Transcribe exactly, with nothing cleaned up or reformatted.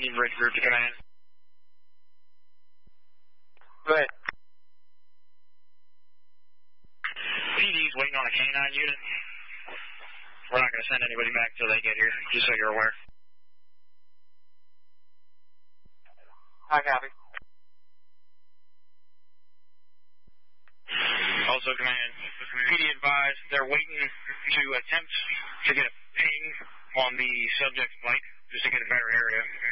Union Bridge Group to command. Go ahead. P D's waiting on a canine unit. We're not going to send anybody back until they get here, just so you're aware. I copy. Also, command, P D advised they're waiting to attempt to get a ping on the subject's bike, just to get a better area.